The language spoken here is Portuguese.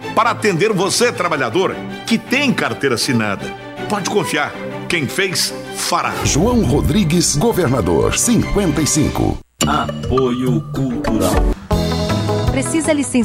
para atender você, trabalhador, que tem carteira assinada. Pode confiar, quem fez, fará. João Rodrigues, governador, 55. Apoio Cultural. Precisa licenciar